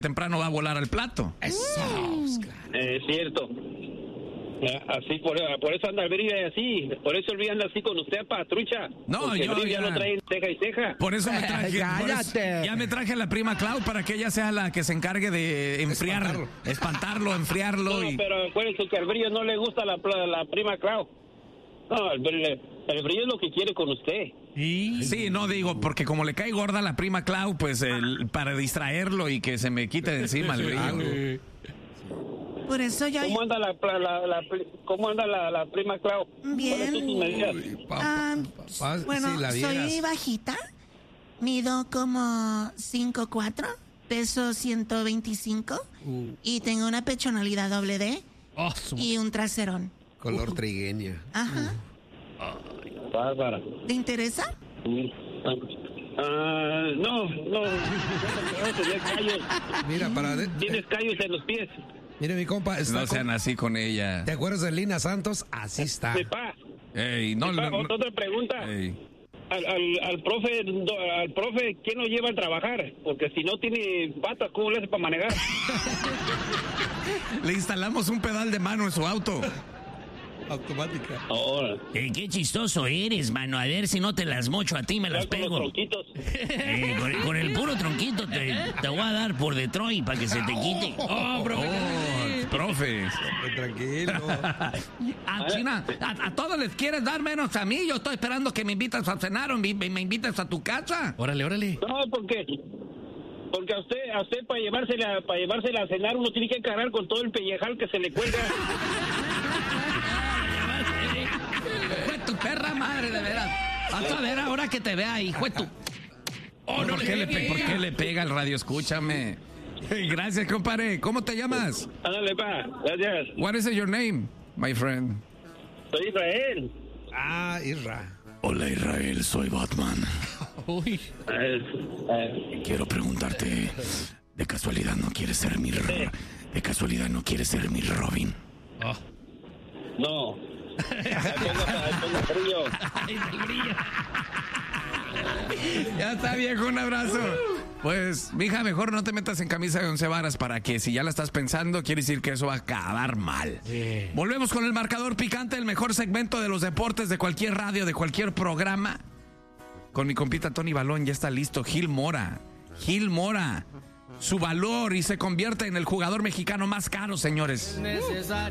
temprano va a volar al plato. Eso, Es cierto. Así, por eso anda el brillo así. Por eso el brillo anda así con usted, patrucha. No, porque yo el brillo ya lo trae ceja y ceja. Por eso me traje. Cállate. Ya me traje a la prima Clau para que ella sea la que se encargue de enfriar, espantarlo, enfriarlo. No, pero acuérdense que al brillo no le gusta la prima Clau. No, el brillo es lo que quiere con usted. Sí, no digo, porque como le cae gorda a la prima Clau, pues para distraerlo y que se me quite de encima el brillo. Por eso yo... ¿Cómo anda la prima Clau? Bien. ¿Cuáles son sus medidas? Bueno, si la vieras. soy bajita, mido como 5'4", peso 125 y tengo una pechonalidad doble D y un traserón. Color trigueña. Ajá. Bárbara. ¿Te interesa? No. Tienes callos. Mira, Tienes callos en los pies. mire, mi compa, No sean así con ella. ¿te acuerdas de Lina Santos? Así está. Sepa. Ey, no, Sepa, no, otra pregunta. ey. Al profe, ¿quién lo lleva a trabajar? Porque si no tiene patas, ¿cómo le hace para manejar? Le instalamos un pedal de mano en su auto. Automática. Ahora. Qué chistoso eres, mano. A ver si no te las mocho a ti, me las Con los pego. tronquitos. Con el puro tronquito te voy a dar por Detroit para que se te quite. Oh, profe. Tranquilo. China, a todos les quieres dar menos a mí. Yo estoy esperando que me invitas a cenar o me invites a tu casa. Órale. No, porque a usted para llevársela a cenar uno tiene que cargar con todo el pellejal que se le cuelga. Fue tu perra madre, de veras. Vas a ver ahora que te vea, hijo de tu... ¿Por qué le pega el radio? Escúchame. Gracias, compadre. ¿Cómo te llamas? Ándale, pa. Gracias. What is your name, my friend? Soy Israel. Irra. Hola, Israel, soy Batman. Quiero preguntarte, ¿de casualidad no quieres ser mi Robin? No. Ponga frío. Ya está, viejo, un abrazo. Pues, mija, mejor no te metas en camisa de 11 varas para que si ya la estás pensando, quiere decir que eso va a acabar mal. Volvemos con el marcador picante, el mejor segmento de los deportes de cualquier radio, de cualquier programa. Con mi compita Tony Balón ya está listo. Gil Mora, su valor y se convierte en el jugador mexicano más caro, señores.